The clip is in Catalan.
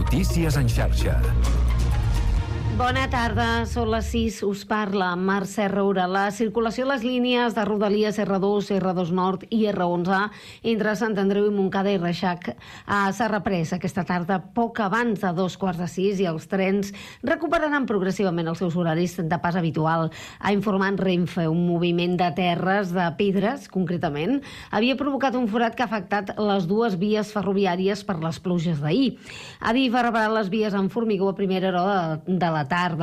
Notícies en xarxa. Bona tarda, són les 6, us parla Mercè Roura. La circulació a les línies de Rodalies R2, R2 Nord i R11 entre Sant Andreu i Montcada i Reixac s'ha reprès aquesta tarda poc abans de 2:15 i els trens recuperaran progressivament els seus horaris de pas habitual. Ha informat Renfe, un moviment de terres, de pedres concretament, havia provocat un forat que ha afectat les dues vies ferroviàries per les pluges d'ahir. Adif ha reparat les vies amb formigó a primera hora de la tarda.